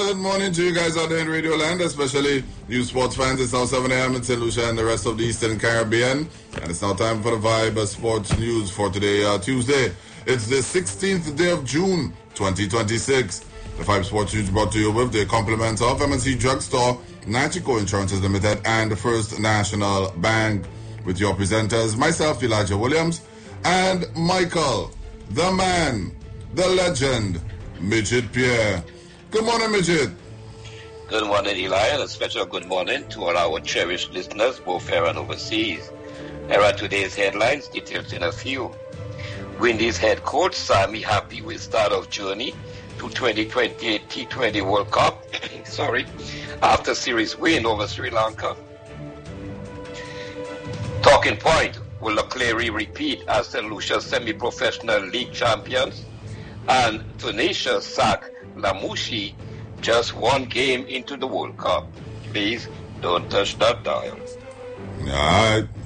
Good morning to you guys out there in Radio Land, especially you sports fans. It's now 7 a.m. in St. Lucia and the rest of the Eastern Caribbean. And it's now time for the Vibe Sports News for today, Tuesday. It's the 16th day of June, 2026. The Vibe Sports News brought to you with the compliments of MNC Drugstore, Nachico Insurances Limited, and the First National Bank. With your presenters, myself, Elijah Williams, and Michael, the man, the legend, Midget Pierre. Good morning, Midget. Good morning, Eli, and a special good morning to all our cherished listeners, both here and overseas. Here are today's headlines, details in a few. Windies head coach Sammy happy with start of journey to 2028 T20 World Cup. After series win over Sri Lanka. Talking point, will Leclerc repeat as St. Lucia semi-professional league champions? And Tunisia sack Lamouchi just one game into the World Cup. Please don't touch that dial. All right.